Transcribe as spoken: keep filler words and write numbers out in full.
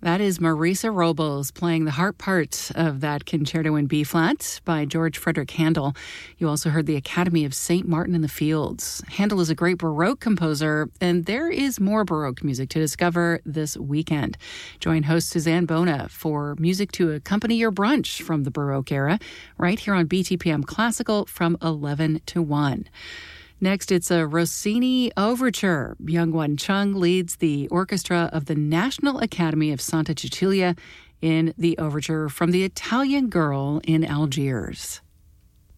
That is Marisa Robles playing the harp part of that concerto in B-flat by George Frederick Handel. You also heard the Academy of Saint Martin in the Fields. Handel is a great Baroque composer, and there is more Baroque music to discover this weekend. Join host Suzanne Bona for music to accompany your brunch from the Baroque era, right here on B T P M Classical from eleven to one. Next, it's a Rossini overture. Young-Won Chung leads the orchestra of the National Academy of Santa Cecilia in the overture from The Italian Girl in Algiers.